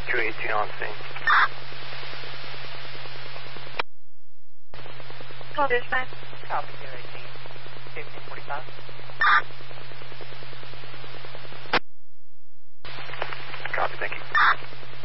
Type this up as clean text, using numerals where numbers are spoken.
218 on scene. Call dispatch. Copy 218. 1545. Copy, thank you.